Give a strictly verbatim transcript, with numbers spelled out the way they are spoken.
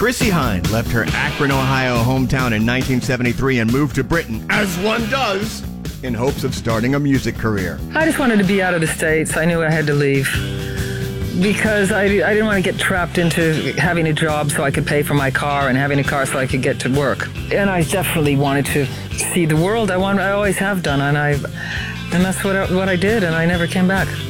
Chrissie Hynde left her Akron, Ohio hometown in nineteen seventy-three and moved to Britain, as one does, in hopes of starting a music career. I just wanted to be out of the States. I knew I had to leave because I, I didn't want to get trapped into having a job so I could pay for my car and having a car so I could get to work. And I definitely wanted to see the world. I want, I always have done, and I, and that's what I, what I did, and I never came back.